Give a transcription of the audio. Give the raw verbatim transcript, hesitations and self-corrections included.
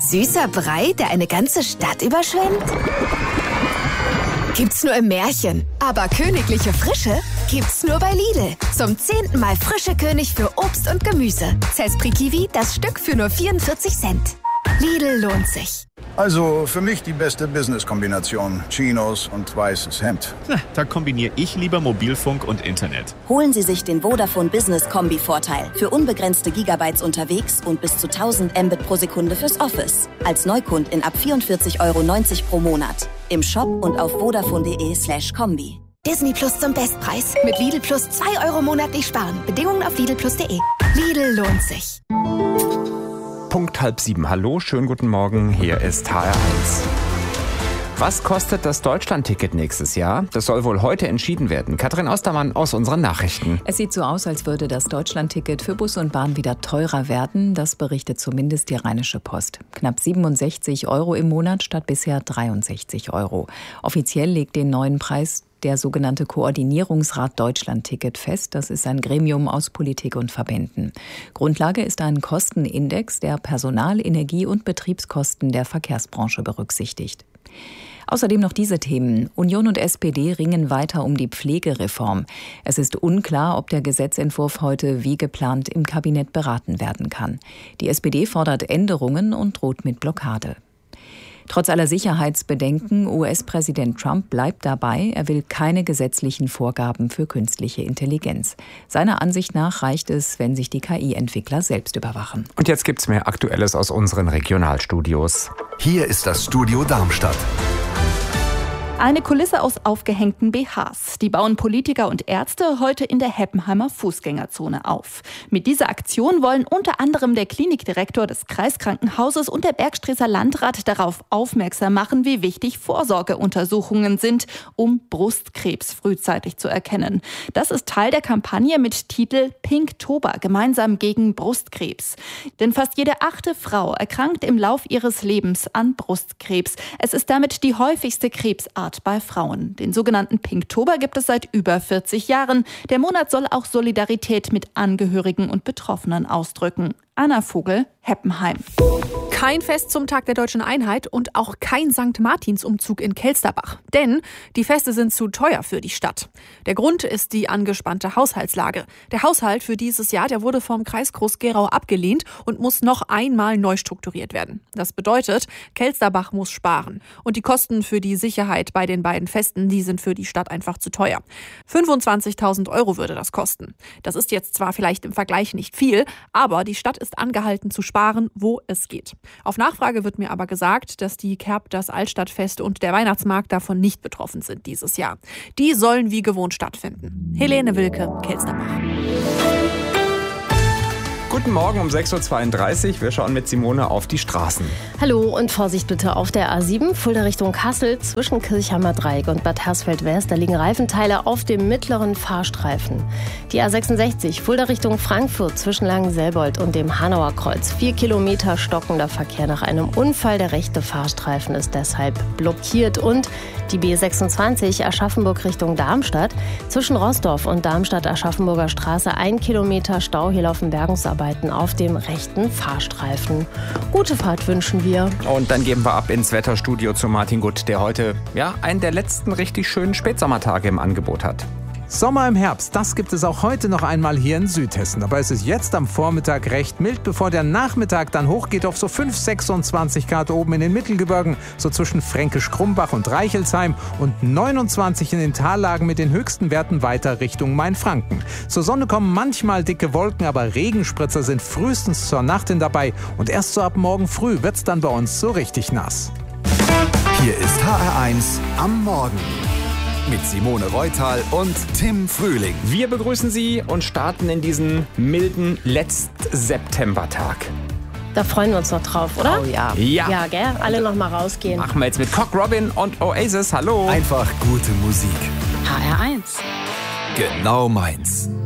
Süßer Brei, der eine ganze Stadt überschwemmt? Gibt's nur im Märchen. Aber königliche Frische gibt's nur bei Lidl. Zum zehnten Mal frische König für Obst und Gemüse. Zespri Kiwi, das Stück für nur vierundvierzig Cent. Lidl lohnt sich. Also für mich die beste Business-Kombination. Chinos und weißes Hemd. Na, da kombiniere ich lieber Mobilfunk und Internet. Holen Sie sich den Vodafone Business Kombi-Vorteil. Für unbegrenzte Gigabytes unterwegs und bis zu tausend Mbit pro Sekunde fürs Office. Als Neukundin ab vierundvierzig Euro neunzig pro Monat. Im Shop und auf vodafone.de slash Kombi. Disney Plus zum Bestpreis. Mit Lidl Plus zwei Euro monatlich sparen. Bedingungen auf lidl plus punkt de. Lidl lohnt sich. Punkt halb sieben. Hallo, schönen guten Morgen. Hier ist H R eins. Was kostet das Deutschlandticket nächstes Jahr? Das soll wohl heute entschieden werden. Katrin Ostermann aus unseren Nachrichten. Es sieht so aus, als würde das Deutschlandticket für Bus und Bahn wieder teurer werden. Das berichtet zumindest die Rheinische Post. Knapp siebenundsechzig Euro im Monat statt bisher dreiundsechzig Euro. Offiziell legt den neuen Preis der sogenannte Koordinierungsrat Deutschlandticket fest. Das ist ein Gremium aus Politik und Verbänden. Grundlage ist ein Kostenindex, der Personal-, Energie- und Betriebskosten der Verkehrsbranche berücksichtigt. Außerdem noch diese Themen. Union und S P D ringen weiter um die Pflegereform. Es ist unklar, ob der Gesetzentwurf heute wie geplant im Kabinett beraten werden kann. Die S P D fordert Änderungen und droht mit Blockade. Trotz aller Sicherheitsbedenken, U S-Präsident Trump bleibt dabei, er will keine gesetzlichen Vorgaben für künstliche Intelligenz. Seiner Ansicht nach reicht es, wenn sich die K I-Entwickler selbst überwachen. Und jetzt gibt's mehr Aktuelles aus unseren Regionalstudios. Hier ist das Studio Darmstadt. Eine Kulisse aus aufgehängten B Hs. Die bauen Politiker und Ärzte heute in der Heppenheimer Fußgängerzone auf. Mit dieser Aktion wollen unter anderem der Klinikdirektor des Kreiskrankenhauses und der Bergstreßer Landrat darauf aufmerksam machen, wie wichtig Vorsorgeuntersuchungen sind, um Brustkrebs frühzeitig zu erkennen. Das ist Teil der Kampagne mit Titel Pinktober, gemeinsam gegen Brustkrebs. Denn fast jede achte Frau erkrankt im Lauf ihres Lebens an Brustkrebs. Es ist damit die häufigste Krebsart bei Frauen. Den sogenannten Pinktober gibt es seit über vierzig Jahren. Der Monat soll auch Solidarität mit Angehörigen und Betroffenen ausdrücken. Anna Vogel, Heppenheim. Kein Fest zum Tag der Deutschen Einheit und auch kein Sankt Martinsumzug in Kelsterbach. Denn die Feste sind zu teuer für die Stadt. Der Grund ist die angespannte Haushaltslage. Der Haushalt für dieses Jahr, der wurde vom Kreis Groß-Gerau abgelehnt und muss noch einmal neu strukturiert werden. Das bedeutet, Kelsterbach muss sparen. Und die Kosten für die Sicherheit bei den beiden Festen, die sind für die Stadt einfach zu teuer. fünfundzwanzigtausend Euro würde das kosten. Das ist jetzt zwar vielleicht im Vergleich nicht viel, aber die Stadt ist angehalten zu sparen, wo es geht. Auf Nachfrage wird mir aber gesagt, dass die Kerb, das Altstadtfest und der Weihnachtsmarkt davon nicht betroffen sind dieses Jahr. Die sollen wie gewohnt stattfinden. Helene Wilke, Kelsterbach. Guten Morgen um sechs Uhr zweiunddreißig. Wir schauen mit Simone auf die Straßen. Hallo und Vorsicht bitte auf der A sieben, Fulda Richtung Kassel, zwischen Kirchheimer Dreieck und Bad Hersfeld-West. Da liegen Reifenteile auf dem mittleren Fahrstreifen. Die A sechsundsechzig, Fulda Richtung Frankfurt, zwischen Langenselbold und dem Hanauer Kreuz. Vier Kilometer stockender Verkehr nach einem Unfall. Der rechte Fahrstreifen ist deshalb blockiert. Und die B sechsundzwanzig, Aschaffenburg Richtung Darmstadt, zwischen Roßdorf und Darmstadt-Aschaffenburger Straße. Ein Kilometer Stau, hier laufen Bergungsarbeiten auf dem rechten Fahrstreifen. Gute Fahrt wünschen wir. Und dann geben wir ab ins Wetterstudio zu Martin Gutt, der heute ja einen der letzten richtig schönen Spätsommertage im Angebot hat. Sommer im Herbst, das gibt es auch heute noch einmal hier in Südhessen. Aber es ist jetzt am Vormittag recht mild, bevor der Nachmittag dann hochgeht auf so fünf, sechsundzwanzig Grad oben in den Mittelgebirgen, so zwischen Fränkisch-Krumbach und Reichelsheim und neunundzwanzig in den Tallagen mit den höchsten Werten weiter Richtung Mainfranken. Zur Sonne kommen manchmal dicke Wolken, aber Regenspritzer sind frühestens zur Nacht hin dabei und erst so ab morgen früh wird's dann bei uns so richtig nass. Hier ist H R eins am Morgen. Mit Simone Reutal und Tim Frühling. Wir begrüßen Sie und starten in diesen milden Letzt-September-Tag. Da freuen wir uns noch drauf, oder? Oh ja. Ja. Ja, gell? Alle noch mal rausgehen. Machen wir jetzt mit Cock Robin und Oasis. Hallo. Einfach gute Musik. H R eins. Genau meins.